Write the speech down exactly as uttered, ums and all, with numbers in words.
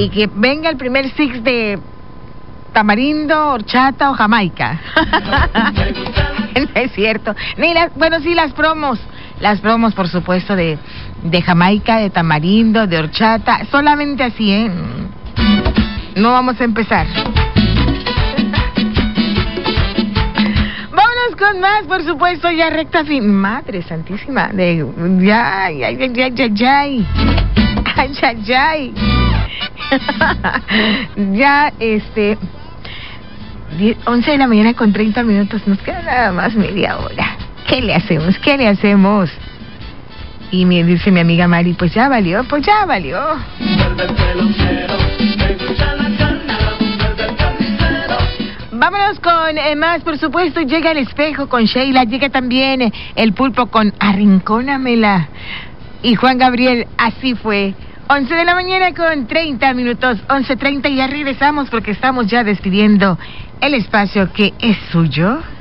Y que venga el primer six de tamarindo, horchata o jamaica. No es cierto. Ni las, bueno, sí, las promos. Las promos, por supuesto, de, de jamaica, de tamarindo, de horchata. Solamente así, ¿eh? No vamos a empezar. Vámonos con más, por supuesto, ya recta fin. Madre santísima. De, ya, ya, ya, ya, ya, ya. Ay, ay, ay. Ya, este... once de la mañana con treinta minutos, nos queda nada más media hora. ¿Qué le hacemos? ¿Qué le hacemos? Y me dice mi amiga Mari, pues ya valió, pues ya valió. Vámonos con eh, más, por supuesto, llega el espejo con Sheila, llega también eh, el pulpo con Arrincónamela. Y Juan Gabriel, así fue. once de la mañana con treinta minutos, once treinta, y ya regresamos porque estamos ya despidiendo el espacio que es suyo.